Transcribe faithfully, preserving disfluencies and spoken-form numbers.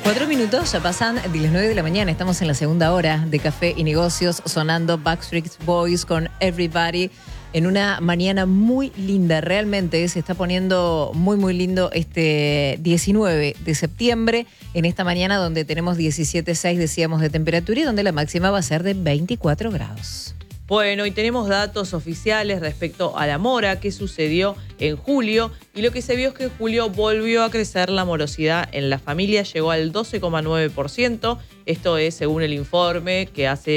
Cuatro minutos ya pasan de las nueve de la mañana. Estamos en la segunda hora de Café y Negocios, sonando Backstreet Boys con Everybody en una mañana muy linda. Realmente se está poniendo muy, muy lindo este diecinueve de septiembre, en esta mañana donde tenemos diecisiete punto seis, decíamos, de temperatura y donde la máxima va a ser de veinticuatro grados. Bueno, y tenemos datos oficiales respecto a la mora, que sucedió en julio, y lo que se vio es que en julio volvió a crecer la morosidad en la familia, llegó al doce coma nueve por ciento. Esto es según el informe que hace